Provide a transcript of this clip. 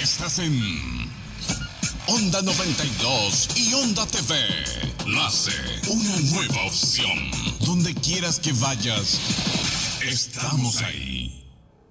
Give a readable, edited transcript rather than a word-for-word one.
Estás en Onda 92 y Onda TV. LACE, una nueva opción. Donde quieras que vayas, estamos ahí.